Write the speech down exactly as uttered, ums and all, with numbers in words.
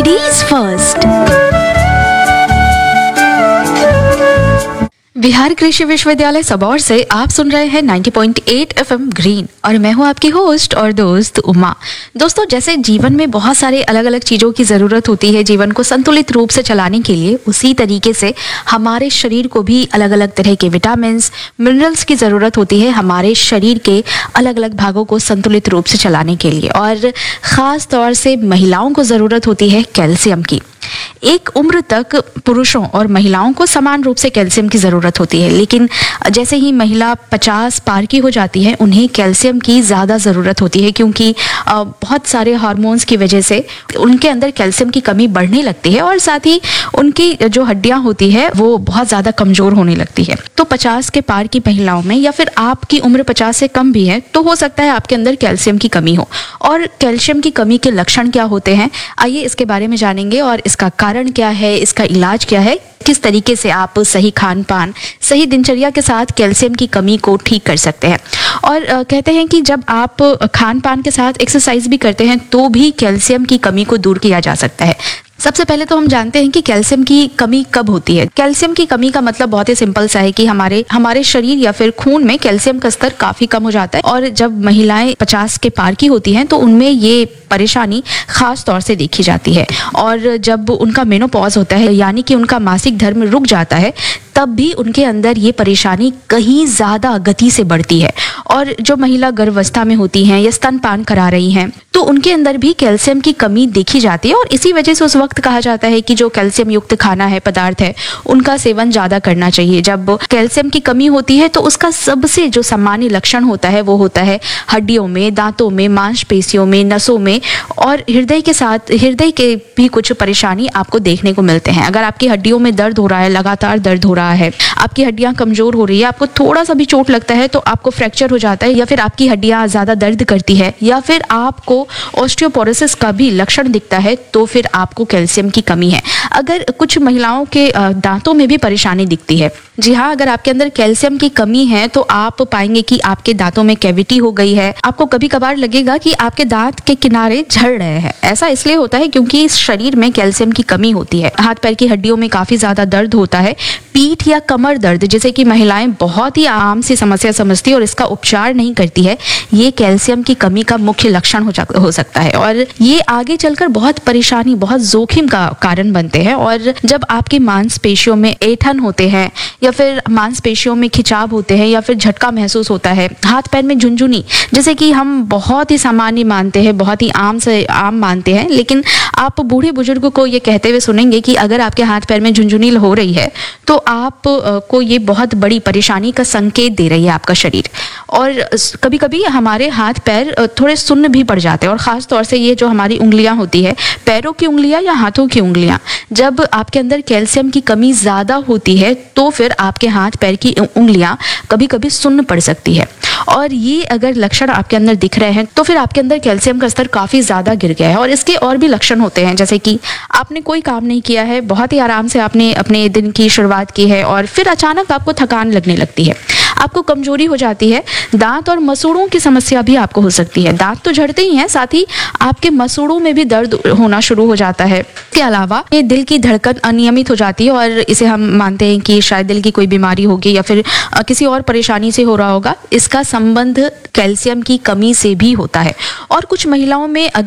Ladies first. Bihar कृषि विश्वविद्यालय सबौर से आप सुन रहे हैं नब्बे पॉइंट आठ एफएम ग्रीन और मैं हूं आपकी होस्ट और दोस्त उमा। दोस्तों, जैसे जीवन में बहुत सारे अलग अलग चीज़ों की ज़रूरत होती है जीवन को संतुलित रूप से चलाने के लिए, उसी तरीके से हमारे शरीर को भी अलग अलग तरह के विटामिन मिनरल्स की ज़रूरत होती है हमारे शरीर के अलग अलग भागों को संतुलित रूप से चलाने के लिए। और ख़ास तौर से महिलाओं को ज़रूरत होती है कैल्शियम की। एक उम्र तक पुरुषों और महिलाओं को समान रूप से कैल्शियम की ज़रूरत होती है, लेकिन जैसे ही महिला पचास पार की हो जाती है उन्हें कैल्शियम की ज़्यादा ज़रूरत होती है, क्योंकि बहुत सारे हार्मोन्स की वजह से उनके अंदर कैल्शियम की कमी बढ़ने लगती है और साथ ही उनकी जो हड्डियां होती है वो बहुत ज़्यादा कमज़ोर होने लगती है। तो पचास के पार की महिलाओं में या फिर आपकी उम्र पचास से कम भी है तो हो सकता है आपके अंदर कैल्शियम की कमी हो। और कैल्शियम की कमी के लक्षण क्या होते हैं, आइए इसके बारे में जानेंगे और इसका कारण क्या है, इसका इलाज क्या है, किस तरीके से आप सही खान पान, सही दिनचर्या के साथ कैल्शियम की कमी को ठीक कर सकते हैं। और आ, कहते हैं कि जब आप खान पान के साथ एक्सरसाइज भी करते हैं तो भी कैल्शियम की कमी को दूर किया जा सकता है। सबसे पहले तो हम जानते हैं कि कैल्शियम की कमी कब होती है। कैल्शियम की कमी का मतलब बहुत ही सिंपल सा है कि हमारे हमारे शरीर या फिर खून में कैल्शियम का स्तर काफी कम हो जाता है और जब महिलाएं पचास के पार की होती हैं तो उनमें ये परेशानी खास तौर से देखी जाती है। और जब उनका मेनोपॉज होता है यानी कि उनका मासिक धर्म रुक जाता है तब भी उनके अंदर ये परेशानी कहीं ज़्यादा गति से बढ़ती है। और जो महिला गर्भावस्था में होती हैं या स्तनपान करा रही हैं तो उनके अंदर भी कैल्शियम की कमी देखी जाती है और इसी वजह से उस वक्त कहा जाता है कि जो कैल्शियम युक्त खाना है, पदार्थ है, उनका सेवन ज़्यादा करना चाहिए। जब कैल्शियम की कमी होती है तो उसका सबसे जो सामान्य लक्षण होता है वो होता है हड्डियों में, दांतों में, मांसपेशियों में, नसों में और हृदय के साथ हृदय के भी कुछ परेशानी आपको देखने को मिलते हैं। अगर आपकी हड्डियों में दर्द हो रहा है, लगातार दर्द हो रहा है, आपकी हड्डियां कमजोर हो रही है, आपको थोड़ा सा भी चोट लगता है तो आपको फ्रैक्चर हो जाता है या फिर आपकी हड्डियां ज़्यादा दर्द करती है या फिर आपको ऑस्टियोपोरोसिस का भी लक्षण दिखता है तो फिर आपको कैल्शियम की कमी है। अगर कुछ महिलाओं के दांतों में भी परेशानी दिखती है, जी हाँ, अगर आपके अंदर कैल्शियम की कमी है तो आप पाएंगे कि आपके दांतों में कैविटी हो गई है। आपको कभी कभार लगेगा कि आपके दांत के किनारे झड़ रहे हैं। ऐसा इसलिए होता है क्योंकि इस शरीर में कैल्शियम की कमी होती है। हाथ पैर की हड्डियों में काफी ज्यादा दर्द होता है। पीठ या कमर दर्द, जिसे कि महिलाएं बहुत ही आम सी समस्या समझती है और इसका उपचार नहीं करती है, ये कैल्शियम की कमी का मुख्य लक्षण हो, हो सकता है और ये आगे चलकर बहुत परेशानी, बहुत जोखिम का कारण बनते हैं। और जब आपकी मांसपेशियों में ऐंठन होते हैं या फिर मांसपेशियों में खिंचाव होते हैं या फिर झटका महसूस होता है, हाथ पैर में झुनझुनी, जैसे कि हम बहुत ही सामान्य मानते हैं, बहुत ही आम से आम मानते हैं, लेकिन आप बूढ़े बुजुर्ग को ये कहते हुए सुनेंगे कि अगर आपके हाथ पैर में झुनझुनी हो रही है तो आप को ये बहुत बड़ी परेशानी का संकेत दे रही है आपका शरीर। और कभी कभी हमारे हाथ पैर थोड़े सुन्न भी पड़ जाते हैं और ख़ास तौर से ये जो हमारी उंगलियां होती है, पैरों की उंगलियां या हाथों की उंगलियां, जब आपके अंदर कैल्शियम की कमी ज़्यादा होती है तो फिर आपके हाथ पैर की उंगलियां कभी कभी सुन्न पड़ सकती है। और ये अगर लक्षण आपके अंदर दिख रहे हैं तो फिर आपके अंदर कैल्शियम का स्तर काफ़ी ज़्यादा गिर गया है। और इसके और भी लक्षण होते हैं, जैसे कि आपने कोई काम नहीं किया है, बहुत ही आराम से आपने अपने दिन की शुरुआत की है और फिर अचानक आपको थकान लगने लगती है, आपको कमजोरी हो जाती है, दांत और मसूड़ों की समस्या भी आपको हो सकती है। दांत तो झड़ते ही हैं, साथ ही आपके मसूड़ों में भी दर्द होना शुरू हो जाता है। इसके अलावा ये दिल की धड़कन अनियमित हो जाती है और इसे हम मानते हैं कि शायद दिल की कोई बीमारी होगी या फिर किसी और परेशानी से हो रहा होगा। इसका संबंध कैल्शियम की कमी से भी होता है। और कुछ महिलाओं में